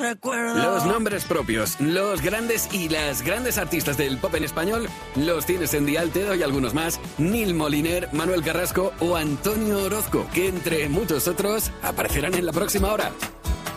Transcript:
recuerdo. Los nombres propios, los grandes y las grandes artistas del pop en español los tienes en Dial. Te doy algunos más: Nil Moliner, Manuel Carrasco o Antonio Orozco, que entre muchos otros aparecerán en la próxima hora.